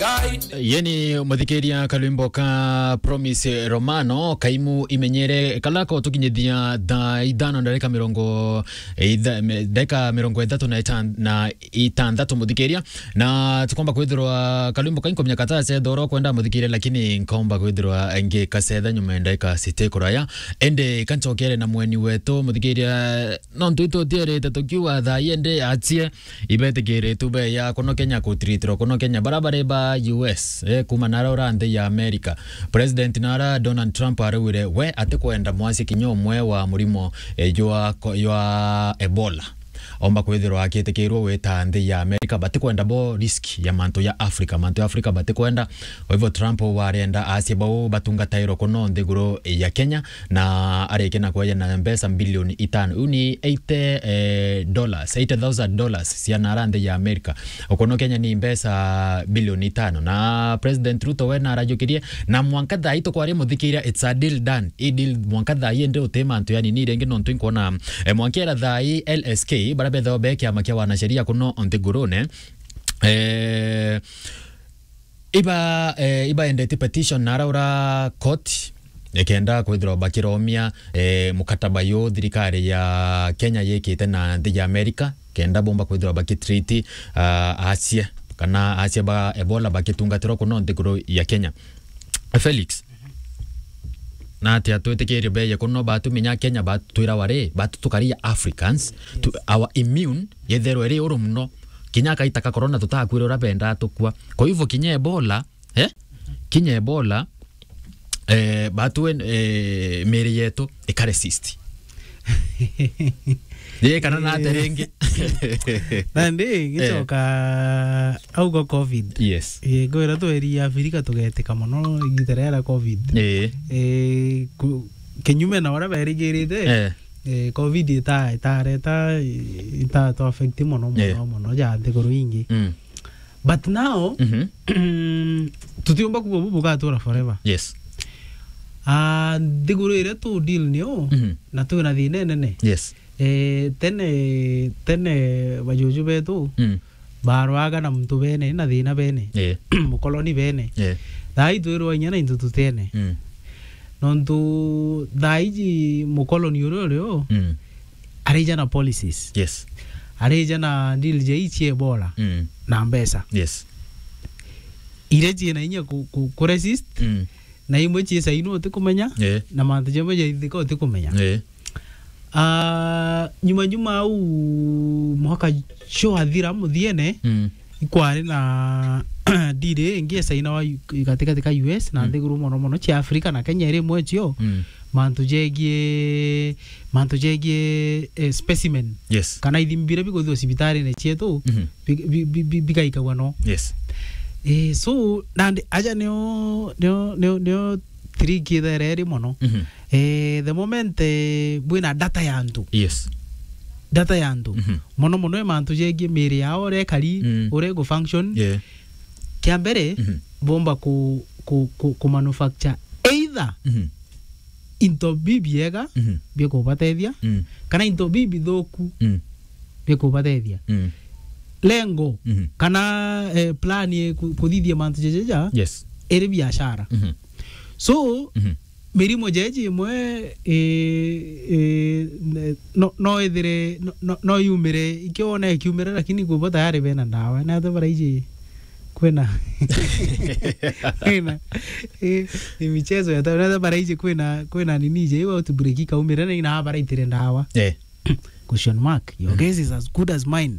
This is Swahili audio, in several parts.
Yeni muthikiria kalwimbo ka Promise Romano kaimu imenyere kalako tukinyithia da idano ndeka mirongo na itandatu muthikiria na tukomba kwithirwa kalwimbo kainko myakata se doro kwenda muthikiria lakini nkomba kwithirwa nge kasetha nyuma ndeka site kuraya ende kanchokere na mweni wetu muthikiria no ntuito tiere tukiwa tha yende atie ibetegere tube ya kono Kenya kutritro kono Kenya barabara ba US kuma narora nde ya America President nara Donald Trump arewire we atikwenda mwasi kinyomwe wa murimo ywa Ebola omba kwithirwa akitekeirwo weta nde ya America batikwenda bo risk ya manto ya Africa batikwenda hivyo Trump warenda asiba batunga tairo kono ndiguro ya Kenya na arekena kwa na mbesa bilioni 5 uni $80,000 sia narande ya America okono Kenya ni mbesa bilioni 5 na President Ruto we na rajukirie na mwankadha ito kwa muthikiria it's a deal done deal mwankadha yende utema antu yani ni renge nontu nkona mwankera thai LSK barabetho beke amakia wana sheria kuno ontegurone iba endete petition naraura court ekenda kwithirwa bakiromia mukataba yo thirikari ya Kenya yekite na nthi ya America kenda bomba kwithirwa bakitreat Asia kana Asia ba Ebola bakitungatiro kuno nthiguru ya Kenya Felix na ati atwetekere beye kuno batuminya Kenya batwira ware batutukaria Africans to our immune yethero eri urumno kinya kaitaka corona tutakwira benda tukwa kwa hivyo kinya Ebola batuen meri yetu ikaresist kana na terenge nande gicoka augo covid yes goira to eri Africa tugeteka muno gitarera covid kenyume na ora berigirite covid ita to affect muno ja ndiguru ingi but now tutiomba kububuka tora forever yes ndiguru ire tu deal nio na tu na thine nene yes tene bajuju betu barwaga na mtu bene na thina bene mukoloni bene dai tuirwa nyana into tutene nontu daiji mukoloni uroreo arija na policies yes arija na deal je Ebola na mbesa yes ireje na inya ku resist na imwe chi saino tikumenya na mantu jembe je thiko tikumenya nyuma au mwaka show athira muthiene ikwari na dire ngie saina wa katika US na ndiguru mono cha Africa na Kenya ire mwechio mantu jegie specimen yes kana ithimbire biko hospitali ne chieto bigaika wano yes so nandi aja neo tricky there mono the moment buena data yantu yes data yantu mono emantu jegie meri yao rekari ore go function kiambere bomba ku manufacture either into bibiega biko batethia kana into bibi thoku biko batethia lengo kana plan kuthithia mantu jejeja yes eri biashara so mirimo jeje mwe no ethire no yumire ikiona ikiumira lakini kubo tayari bena ndawa na ndo baraije kwena ni michezo ya ndo baraije kwena nini je iwa to break kaumira na ina baraitire ndawa question mark your guess is as good as mine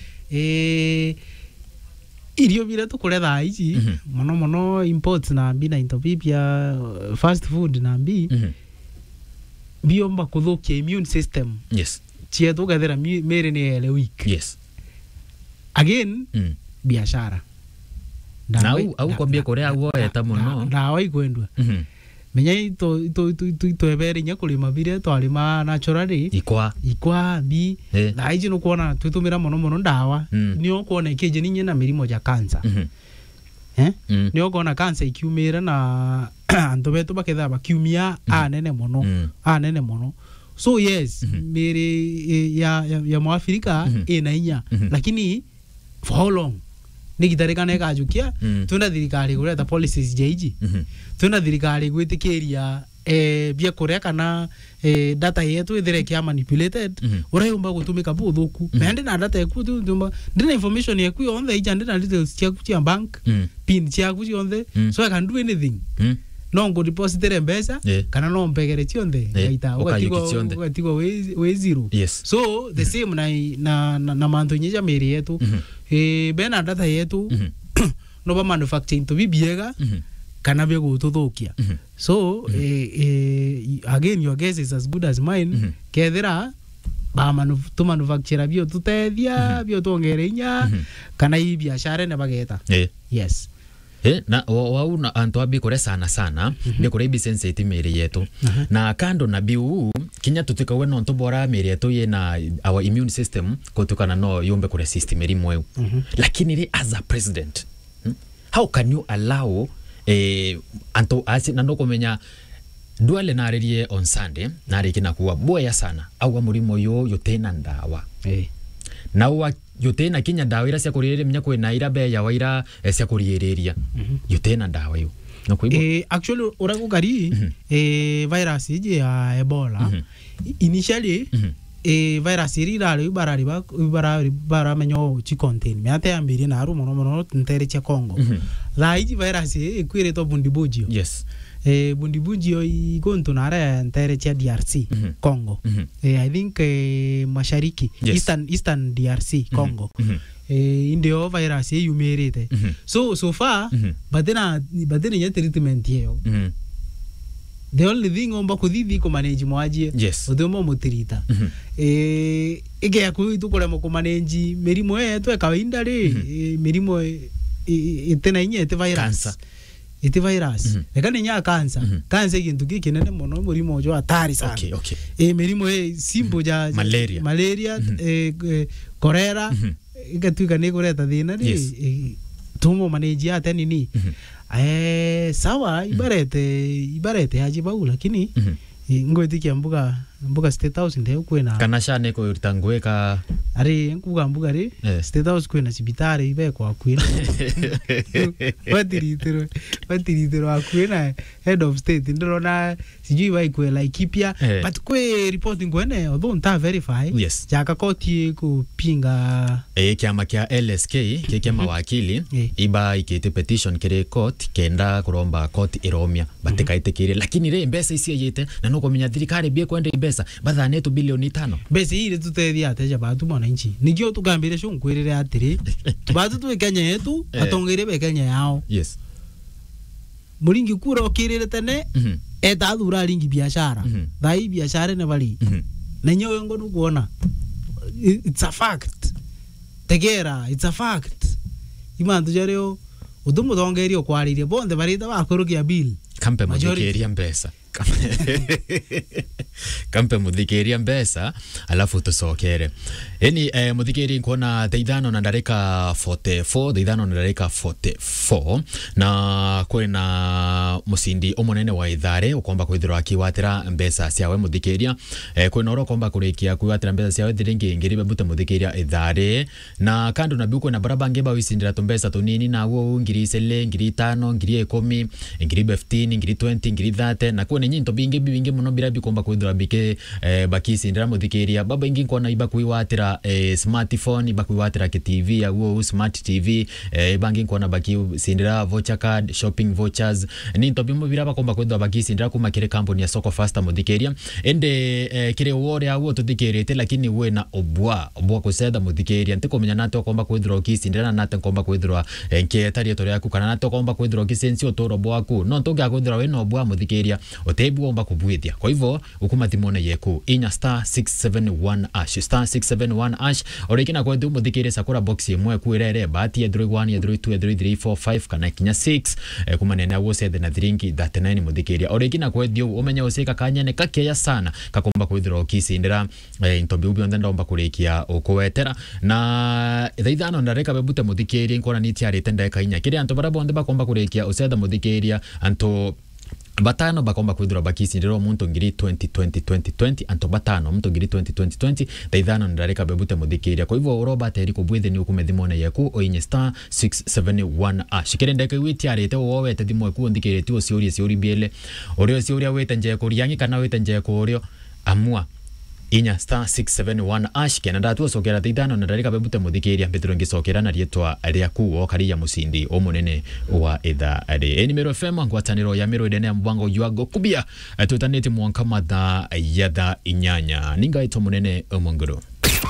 irio bira tukuretha ici mono imports na mbi na intopipia fast food na mbi biomba kuthukia immune system yes chietu gathera mere ni ele weak yes again biashara au kwambia korea guoeta muno ndawa ikwendwa menya ito ebere nya kulima bire twalima naturally ikwa bi na iji no kuona tutumira mono ndawa niyo kuona ikeje ninye na mirimo ja cancer niyo kuona cancer ikiumira na anto betu baketha bakiumia anene mono so yes mere ya Mwafrika ina inya lakini for how long nigitarikane gajukia tuna thirikari gureta policies jeiji tuna thirikari gwitikiria bia kuria kana data yetu ithire kia manipulated urayumba gutumika buthuku mende na data yeku tumba ndina information yeku yonde ijande na details ciaku cia bank pin ciaku yonde so I can do anything no ngo deposit mbesa kana no mpegere cionde gaita ugatigwa we zero so the same na manto nyeja meri yetu bena data yetu no ba manufacturing to bibiega kana byo gututhukia so again your guess is as good as mine kethira ba manufacturer byo tutethia byo tuongerenya kana hii biashara ne bageta yes na wau na antoabi kore sana ni kore business meri yetu na kando na biu kinya tutika we no ntobora meri yetu ye na our immune system kutukana no yombe kore system eri mwe lakini ri as a president how can you allow anto asi nando komenya duale narerie on Sunday narikina kuwa boya sana au murimo yo yotena ndawa na wa yotena kinya ndawa ira cia kurireria menya kwina ira be ya waira cia kurireria yotena ndawa yo no kuibo actually uragukari virus ije ya Ebola initially virus irari bara menyo chi contain me ate ambiri na aru mono ntere cha Congo la iji virus ikwire to Bundibugyo yes Bundibugyo igonto nare ntere cha DRC Congo I think mashariki eastern DRC Congo indio virus yumerete so far badena ya treatment yeo the only thing omba kuthidi ko manage mwaje othemo mutirita ige yaku tukore mo manage merimo yetu kawaida ri merimo itena inye ite virus ite virus lekane nya cancer kintu kikinene mono murimo jo hatari sana merimo simple ja malaria cholera igatuika ne kureta thina ri tumo manage ate nini sawa ibarete haji bau lakini ngoitikia mbuga State House ndio kwena kana shane ko urtangweka ari nkuga mbuga ri State House kwena sibitari ibe kwa kwena watiritero akwena head of state ndorona sijui bai kwa Laikipia but kwe reporting kwene although nta verify jaka koti kupinga kiama kia LSK kia mawakili iba ikete petition kire court kenda kuromba court iromia batekaite kire lakini re mbesa isi yete na no komenya thirikari bie kwenda ibesa bathane tu bilioni 5 mbesa ile tutethia ateja batu mwana inchi nigio tukambire sho nkwirire atiri tubatu tu Kenya yetu atongere be Kenya yao muringi kura okirire tene eta thura ringi biashara thai biashara ne bali na nyowe ngono kuona it's a fact tegera it's a fact imantu jareo udumu thongerio kwaririe bonde barita bakurukia bill kampe mujikeria mbesa kampe mudhikeria mbesa alafu tusokere eni mudhikeri nkona deidano na ndareka 44 deidano na ndareka 44 na kwena musindi omonene wa ithare ukomba kwithirwa akiwatira mbesa ciawe mudhikeria kwena oro komba kurikia kwatira mbesa ciawe thiringi ngiribe bute mudhikeria ithare na kando na buko na baraba ngeba wisindira tumbesa tunini na wo ngiri sele ngiri 5 ngiri 10 ngiri 15 ngiri 20 ngiri 30 na kwena nyinto bingi muno birabi komba kwithirwa bike bakisindira mudhikeria baba ingi nkona iba kuiwatira smartphone iba kuiwatira ke TV ya wo smart TV bangi nkona baki sindira voucher card shopping vouchers ni ntobimo biraba komba kwithirwa bakisindira kuma kire company ya Soko Faster mudhikeria ende kire wore ya wo tudhikerete lakini we na obwa kuseda mudhikeria ntiko menya nato komba kwithirwa kisindira na komba kwithirwa nke tari eto yaku kana nato komba kwithirwa kisensi otoro bwaku no ntoga kwithirwa we no obwa mudhikeria otebu omba kubwithia kwa hivyo ukumathimone yeku inya star 671 ash orikina kwa ndumu thikire sakura box imwe kwirere bahati ya 1 ya 2 ya 3 4 5 kana kinya 6 kumanene awo sethe na thiringi 39 muthikiria orikina kwa ndio umenya usika kanyene kakeya sana kakomba kwithira kisindira intobi ubyo ndomba kurikia ukuwetera na thaithano ndareka bebute muthikiria nkona niti arite ndeka inya kiri anto barabonde bakomba kurikia usetha muthikiria anto batano bakomba kwithira bakisindiro muntu ngiri 2020 anto batano muntu ngiri 2020 daithano ndareka bebute muthikiria kwa hivyo oroba teri kubwithe ni ukumethimone yaku oinye star 671 ashikire ndeke witi arete wowe te thimo ku nthikireti ciuri biele orio ciuri awete nje kuriangi kana wete nje kurio amua inya star 671 ashike na ndatu sokera daithano ndareka bebute muthikiria mbetiro ngisokera na rietwa riaku o kariya musindi o munene wa itha ari nimero FM ngwataniro ya miro idene mbango yuago kubia tutaneti mwanka matha yatha inyanya ningaito munene omongoro.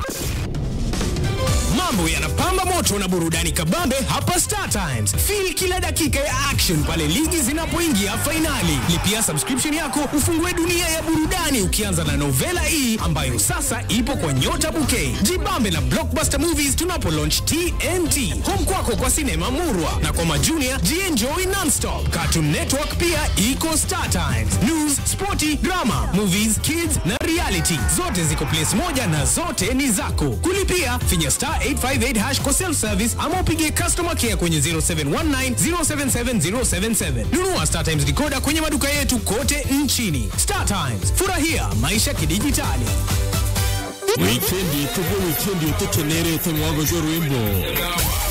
Mambo yanapamba moto na burudani kabambe hapa Star Times. Feel kila dakika ya action pale ligi zinapoingia finali. Lipia subscription yako ufungue dunia ya burudani ukianza na Novela E ambayo sasa ipo kwa Nyota Bouquet. Jibambe na Blockbuster Movies tunapo launch TNT. Home kwako kwa sinema murwa na kwa majunior jienjoy non-stop. Cartoon Network pia iko Star Times. News, sporty, drama, movies, kids na reality. Zote ziko place moja na zote ni zako. Kulipia finya star 858 kwa self service ama upige customer care kwenye 0719 077 077. Nunua Star Times decoder kwenye maduka yetu kote nchini. Star Times, furahia maisha kidijitali. Weekendi tukenere tumwago jorwimbo.